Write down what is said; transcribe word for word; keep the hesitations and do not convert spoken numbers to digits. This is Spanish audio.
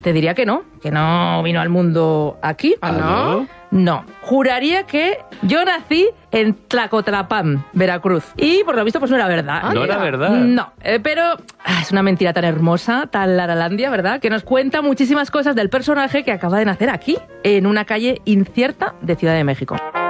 Te diría que no, que no vino al mundo aquí. ¿Ah, no? No, juraría que yo nací en Tlacotlapán, Veracruz. Y por lo visto pues no era verdad. Ah, No era verdad. No, eh, pero ah, es una mentira tan hermosa, tan Laralandia, ¿verdad? Que nos cuenta muchísimas cosas del personaje que acaba de nacer aquí, en una calle incierta de Ciudad de México.